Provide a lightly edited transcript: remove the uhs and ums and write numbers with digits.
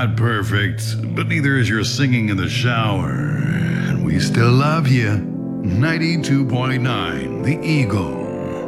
not perfect, but neither is your singing in the shower. And we still love you. 92.9 The Eagle.